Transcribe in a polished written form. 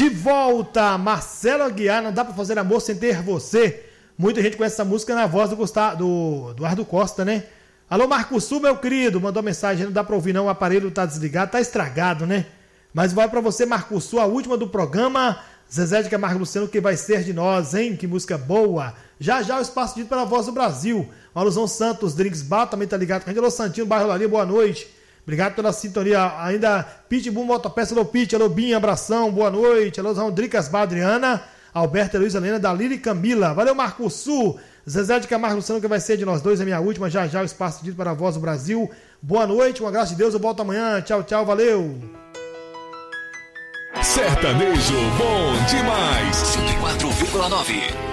De volta, Marcelo Aguiar, não dá pra fazer amor sem ter você. Muita gente conhece essa música na voz do Eduardo Costa, né? Alô, Marco Sul, meu querido, mandou mensagem, não dá pra ouvir não, o aparelho tá desligado, tá estragado, né? Mas vai pra você, Marco Sul, a última do programa, Zezé de Camargo Luciano, que vai ser de nós, hein? Que música boa. Já o espaço dito pela Voz do Brasil. O Alusão Santos, Drinks Bar, também tá ligado com a gente. Alô, Santinho, bairro Laria, boa noite. Obrigado pela sintonia. Ainda Pitbull Motopeça, alô Pit, alô Binha, abração, boa noite. Alô, Dricas Bar, Adriana, Alberta, Luiz Helena, Dalila e Camila. Valeu, Marco Sul. Zezé de Camargo Luciano, que vai ser de nós dois, é minha última. Já o espaço dito para a Voz do Brasil. Boa noite, um abraço de Deus, eu volto amanhã. Tchau, valeu. Sertanejo bom demais. 104,9.